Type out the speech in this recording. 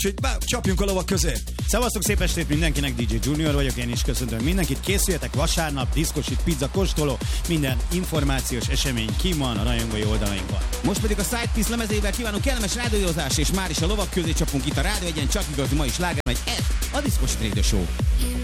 úgyhogy csapjunk a lovak közé. Szevasztok, szép estét mindenkinek, DJ Junior vagyok, én is köszöntöm mindenkit. Készüljetek, vasárnap, diszkosít, pizza, kóstoló, minden információs esemény kim van a rajongói oldalainkon. Most pedig a Side Piece lemezével kívánunk kellemes rádiózást, és már is a lovak közé csapunk itt a Rádió Egyen, csak igazi mai sláger, megy ez a Diszkosít Radio Show.